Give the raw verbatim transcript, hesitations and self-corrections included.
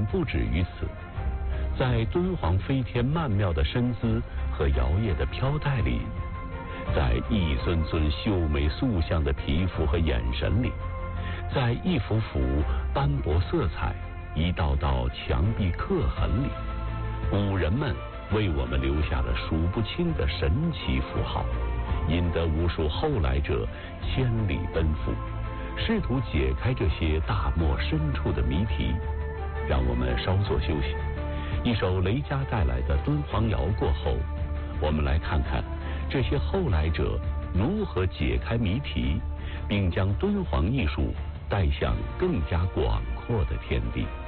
不止于此。在敦煌飞天曼妙的身姿和摇曳的飘带里，在一尊尊秀美塑像的皮肤和眼神里，在一幅幅斑驳色彩、一道道墙壁刻痕里，古人们为我们留下了数不清的神奇符号，引得无数后来者千里奔赴，试图解开这些大漠深处的谜题。让我们稍作休息，一首雷佳带来的敦煌谣过后，我们来看看这些后来者如何解开谜题，并将敦煌艺术带向更加广阔的天地。